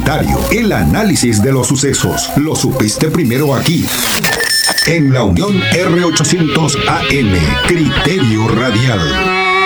comentario, el análisis de los sucesos. Lo supiste primero aquí, en la Unión R800 AM, Criterio Radial.